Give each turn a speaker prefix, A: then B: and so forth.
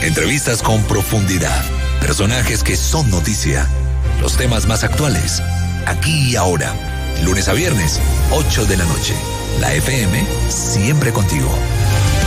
A: Entrevistas con profundidad. Personajes que son noticia. Los temas más actuales. Aquí y ahora. Lunes a viernes, 8 de la noche. La FM, siempre contigo.